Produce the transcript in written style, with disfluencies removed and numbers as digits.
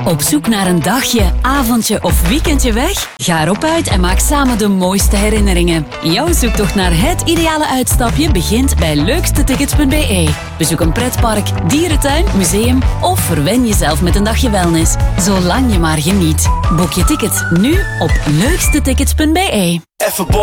Op zoek naar een dagje, avondje of weekendje weg? Ga erop uit en maak samen de mooiste herinneringen. Jouw zoektocht naar het ideale uitstapje begint bij leukstetickets.be. Bezoek een pretpark, dierentuin, museum of verwen jezelf met een dagje wellness. Zolang je maar geniet. Boek je ticket nu op leukstetickets.be.